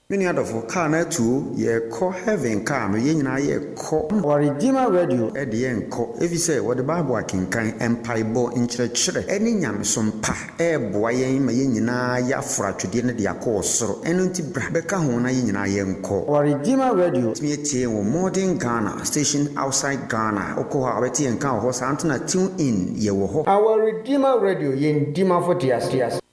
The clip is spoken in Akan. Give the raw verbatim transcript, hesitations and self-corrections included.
Many other for car na two ye call heaven car no ye nyina ye call our Redeemer Radio e de yen call if you say what the Bible akenkan empire bo nkyerɛkyerɛ ɛne nyamesom pa e boa yen ma ye nyina ya fra twede ne de akɔ soro ɛno nti bra bɛka ho na ye nyina ye nkɔ our Redeemer Radio me tie wo modern Ghana station outside Ghana okɔ ha wete yen kan ho sa antena tune in ye wo ho our Redeemer Radio yen dima for dias dias